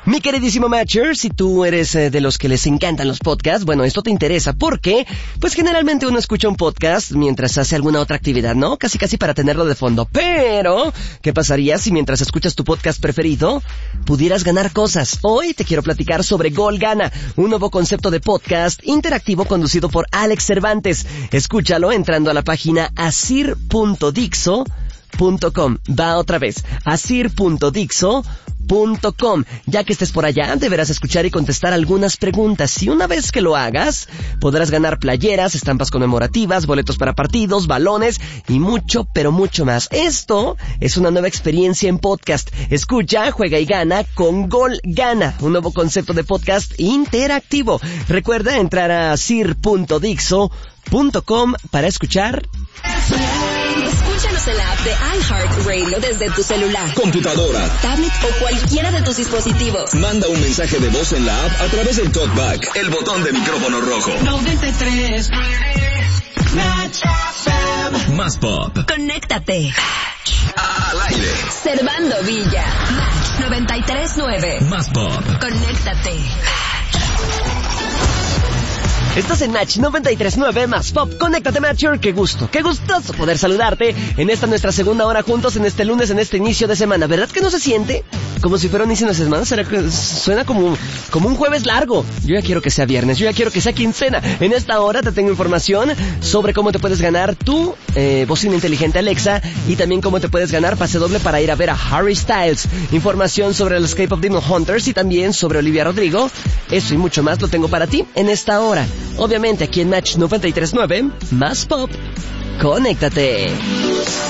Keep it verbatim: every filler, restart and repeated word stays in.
Mi queridísimo Matcher, si tú eres eh, de los que les encantan los podcasts, bueno, esto te interesa porque, pues generalmente uno escucha un podcast mientras hace alguna otra actividad, ¿no? Casi casi para tenerlo de fondo. Pero, ¿qué pasaría si mientras escuchas tu podcast preferido pudieras ganar cosas? Hoy te quiero platicar sobre Gol Gana, un nuevo concepto de podcast interactivo conducido por Alex Cervantes. Escúchalo entrando a la página asir punto dixo punto com. Va otra vez, asir punto dixo punto com. Ya que estés por allá, deberás escuchar y contestar algunas preguntas. Y una vez que lo hagas, podrás ganar playeras, estampas conmemorativas, boletos para partidos, balones y mucho, pero mucho más. Esto es una nueva experiencia en podcast. Escucha, juega y gana con Gol Gana, un nuevo concepto de podcast interactivo. Recuerda entrar a asir punto dixo punto com para escuchar. Escúchanos en la app de iHeartRadio desde tu celular, computadora, tablet o cualquiera de tus dispositivos. Manda un mensaje de voz en la app a través del TalkBack, el botón de micrófono rojo. noventa y tres Más pop. Conéctate. Al aire. Servando Villa. Match noventa y tres nueve. Más pop. Conéctate. Estás en Match noventa y tres nueve Más Pop. Conéctate, Matcher. Qué gusto, qué gustoso poder saludarte en esta nuestra segunda hora juntos en este lunes, en este inicio de semana. ¿Verdad que no se siente como si fuera un inicio de semana? ¿Será que suena como, como un jueves largo? Yo ya quiero que sea viernes, yo ya quiero que sea quincena. En esta hora te tengo información sobre cómo te puedes ganar tu eh, bocina inteligente Alexa y también cómo te puedes ganar pase doble para ir a ver a Harry Styles. Información sobre el Escape of Demon Hunters y también sobre Olivia Rodrigo. Eso y mucho más lo tengo para ti en esta hora. Obviamente aquí en Match noventa y tres nueve Más Pop. Conéctate.